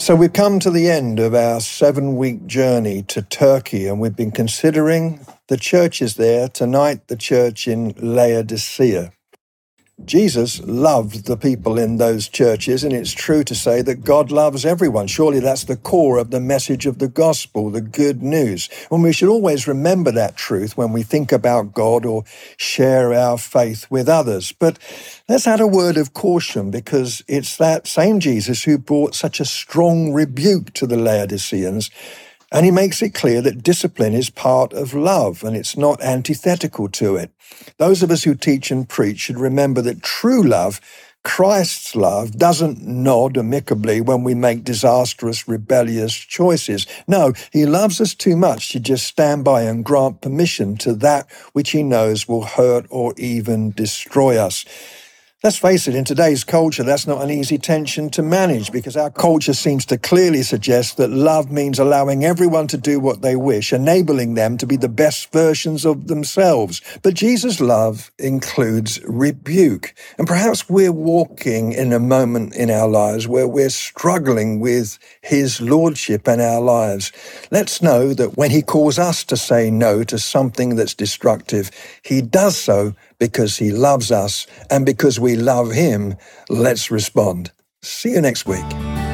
So we've come to the end of our 7-week journey to Turkey, and we've been considering the churches there. Tonight, the church in Laodicea. Jesus loved the people in those churches, and it's true to say that God loves everyone. Surely that's the core of the message of the gospel, the good news. And we should always remember that truth when we think about God or share our faith with others. But let's add a word of caution, because it's that same Jesus who brought such a strong rebuke to the Laodiceans. And he makes it clear that discipline is part of love, and it's not antithetical to it. Those of us who teach and preach should remember that true love, Christ's love, doesn't nod amicably when we make disastrous, rebellious choices. No, he loves us too much to just stand by and grant permission to that which he knows will hurt or even destroy us. Let's face it, in today's culture, that's not an easy tension to manage, because our culture seems to clearly suggest that love means allowing everyone to do what they wish, enabling them to be the best versions of themselves. But Jesus' love includes rebuke. And perhaps we're walking in a moment in our lives where we're struggling with his lordship in our lives. Let's know that when he calls us to say no to something that's destructive, he does so because he loves us, and because we love him. Let's respond. See you next week.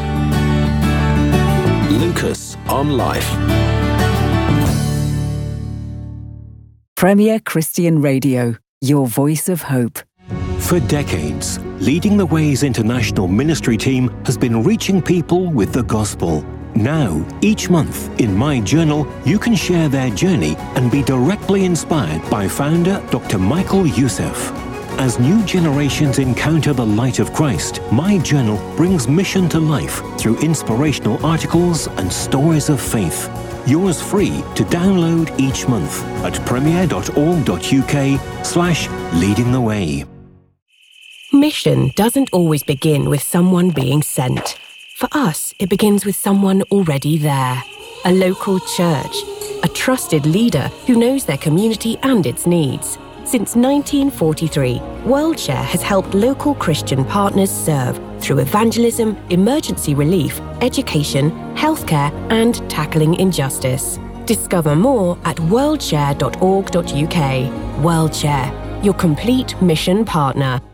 Lucas on Life. Premier Christian Radio, your voice of hope. For decades, Leading the Way's international ministry team has been reaching people with the gospel. Now, each month, in My Journal, you can share their journey and be directly inspired by founder Dr. Michael Youssef. As new generations encounter the light of Christ, My Journal brings mission to life through inspirational articles and stories of faith. Yours free to download each month at premier.org.uk/leadingtheway. Mission doesn't always begin with someone being sent. For us, it begins with someone already there. A local church, a trusted leader who knows their community and its needs. Since 1943, WorldShare has helped local Christian partners serve through evangelism, emergency relief, education, healthcare, and tackling injustice. Discover more at worldshare.org.uk. WorldShare, your complete mission partner.